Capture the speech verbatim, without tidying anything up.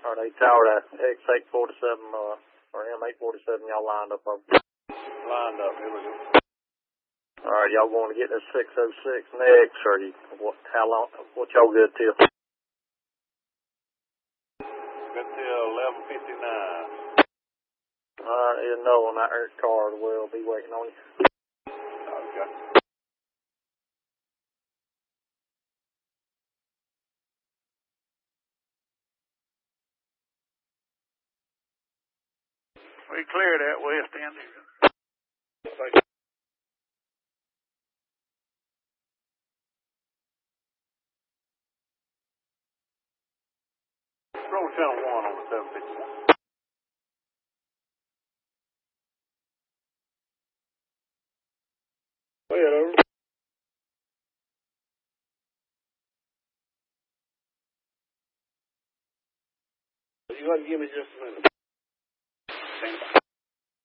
Or they tower that X eight forty-seven uh, or M eight forty-seven y'all lined up over. Lined up, here we go. Alright, y'all going to get this six oh six next, or you, what, how long, what y'all good till? Good till eleven fifty-nine. Alright, you know on that earth car will be waiting on you. Okay. We cleared that west end. Roll channel one on the seven fifty-one. Go ahead, over. You got to give me just a minute. Stand by.